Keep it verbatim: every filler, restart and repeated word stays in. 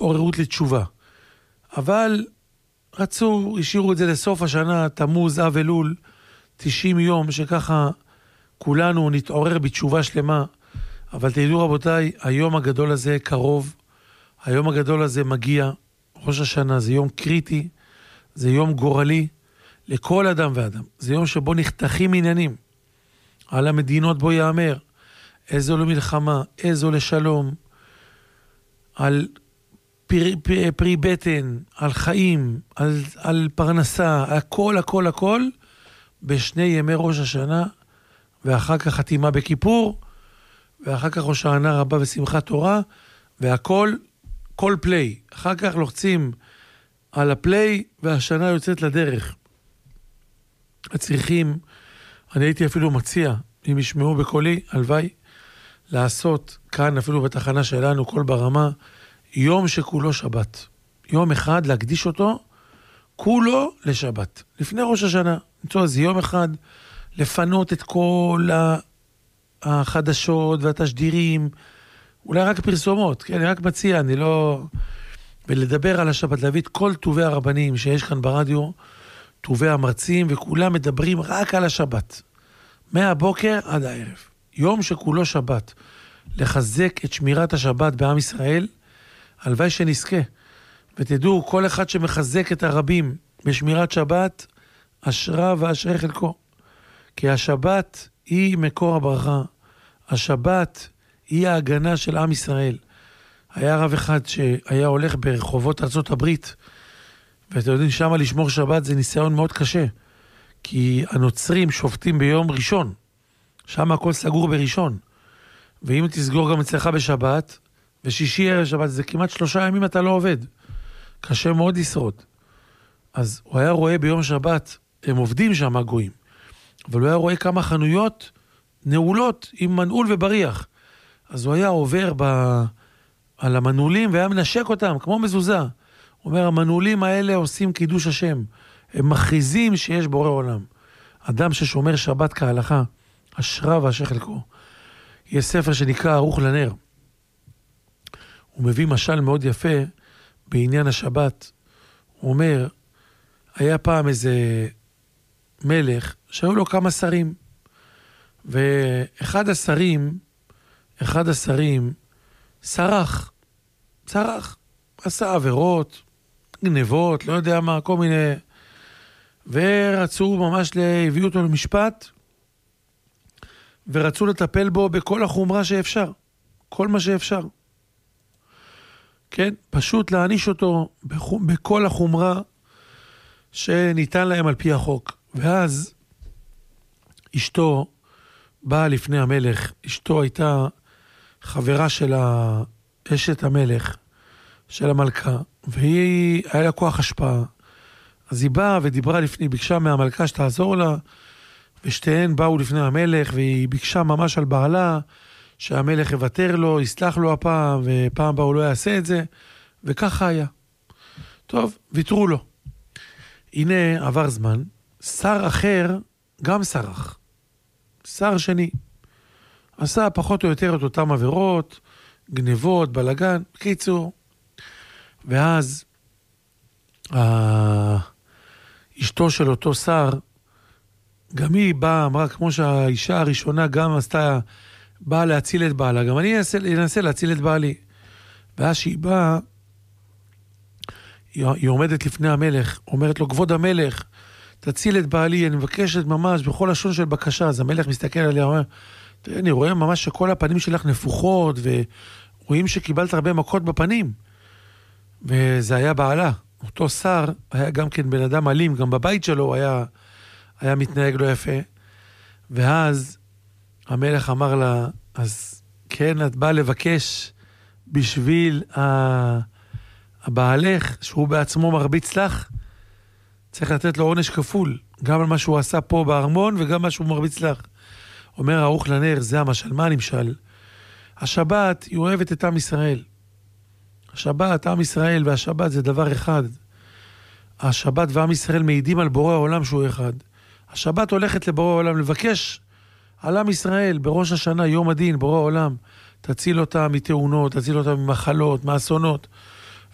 התעוררות לתשובה. אבל רצו, השאירו את זה לסוף השנה, תמוז, אב אלול, תשעים יום, שככה כולנו נתעורר בתשובה שלמה. אבל תדעו רבותיי, היום הגדול הזה קרוב, היום הגדול הזה מגיע, ראש השנה, זה יום קריטי, זה יום גורלי לכל אדם ואדם. זה יום שבו נחתכים עניינים. על המדינות בו יאמר, איזו למלחמה, איזו לשלום, על פרי, פרי, פרי בטן, על חיים, על, על פרנסה, הכל, הכל, הכל, בשני ימי ראש השנה, ואחר כך חתימה בכיפור, ואחר כך ראש השנה רבה ושמחת תורה, והכל, כל פליי. אחר כך לוחצים על הפליי, והשנה יוצאת לדרך. צריכים, אני הייתי אפילו מציע, אם ישמעו בקולי, הלוואי, לעשות כאן, אפילו בתחנה שלנו, כל ברמה, יום שכולו שבת. יום אחד להקדיש אותו, כולו לשבת. לפני ראש השנה. נמצוא, אז יום אחד לפנות את כל החדשות והתשדירים, אולי רק פרסומות, כן, אני רק מציע, אני לא... ולדבר על השבת, להביא את כל טובי הרבנים שיש כאן ברדיו, טובי המרצים, וכולם מדברים רק על השבת. מהבוקר עד הערב. יום שכולו שבת. לחזק את שמירת השבת בעם ישראל, הלוואי שנזכה. ותדעו, כל אחד שמחזק את הרבים בשמירת שבת, אשרה ואשרי חלקו. כי השבת היא מקור הברכה. השבת היא ההגנה של עם ישראל. היה רב אחד שהיה הולך ברחובות ארצות הברית, ואתם יודעים, שמה לשמור שבת זה ניסיון מאוד קשה. כי הנוצרים שופטים ביום ראשון. שם הכל סגור בראשון. ואם תסגור גם אצלך בשבת, ושישי ערב שבת, זה כמעט שלושה ימים אתה לא עובד. קשה מאוד לשרוד. אז הוא היה רואה ביום שבת, הם עובדים שם הגויים, אבל הוא היה רואה כמה חנויות נעולות עם מנעול ובריח. אז הוא היה עובר ב... על המנעולים והיה מנשק אותם, כמו מזוזה. הוא אומר, המנעולים האלה עושים קידוש השם. הם מכריזים שיש בורא עולם. אדם ששומר שבת כהלכה, אשרה ואשרי חלקו. יש ספר שנקרא ערוך לנר. הוא מביא משל מאוד יפה בעניין השבת. הוא אומר, היה פעם איזה מלך שהיו לו כמה שרים. ואחד השרים, אחד השרים, שרח, שרח, עשה עבירות, גנבות, לא יודע מה, כל מיני, ורצו ממש, הביאו אותו למשפט, ורצו לטפל בו בכל החומרה שאפשר, כל מה שאפשר. כן, פשוט להעניש אותו בכל החומרה שניתן להם על פי החוק. ואז אשתו באה לפני המלך, אשתו הייתה חברה של אשת המלך, של המלכה, והיא, היה לה כוח השפעה. אז היא באה ודיברה לפני, ביקשה מהמלכה שתעזור לה, ושתיהן באו לפני המלך, והיא ביקשה ממש על בעלה, שהמלך יוותר לו, יסלח לו הפעם, ופעם בה הוא לא יעשה את זה, וככה היה. טוב, ויתרו לו. הנה עבר זמן, שר אחר גם שרח. שר שני. עשה פחות או יותר את אותם עבירות, גנבות, בלגן, קיצור. ואז אשתו של אותו שר, גם היא באה, אמרה, כמו שהאישה הראשונה גם עשתה, באה להציל את בעלה, גם אני אנסה, אנסה להציל את בעלי. ואז שהיא באה, היא, היא עומדת לפני המלך, אומרת לו, כבוד המלך, תציל את בעלי, אני מבקשת ממש בכל לשון של בקשה. אז המלך מסתכל עליה, אומר, תראה, אני רואה ממש שכל הפנים שלך נפוחות, ורואים שקיבלת הרבה מכות בפנים. וזה היה בעלה. אותו שר היה גם כן בן אדם אלים, גם בבית שלו היה, היה מתנהג לא יפה. ואז המלך אמר לה, אז כן, את באה לבקש בשביל הבעלך, שהוא בעצמו מרביץ לך, צריך לתת לו עונש כפול, גם על מה שהוא עשה פה בארמון, וגם מה שהוא מרביץ לך. אומר ערוך לנר, זה המשל, מה נמשל? השבת היא אוהבת את עם ישראל. השבת, עם ישראל והשבת זה דבר אחד. השבת ועם ישראל מעידים על בורא העולם שהוא אחד. השבת הולכת לבורא העולם לבקש על עם ישראל בראש השנה, יום הדין, בורא העולם. תציל אותם מתאונות, תציל אותם ממחלות, מאסונות.